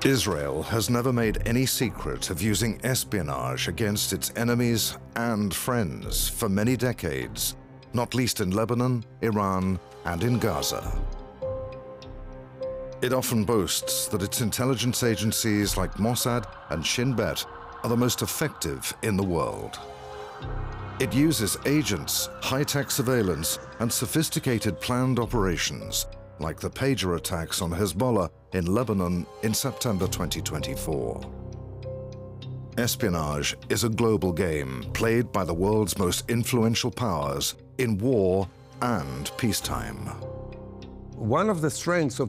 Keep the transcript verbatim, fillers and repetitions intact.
Israel has never made any secret of using espionage against its enemies and friends for many decades, not least in Lebanon, Iran, and in Gaza. It often boasts that its intelligence agencies like Mossad and Shin Bet are the most effective in the world. It uses agents, high-tech surveillance, and sophisticated planned operations, like the pager attacks on Hezbollah in Lebanon in September twenty twenty-four. Espionage is a global game played by the world's most influential powers in war and peacetime. One of the strengths of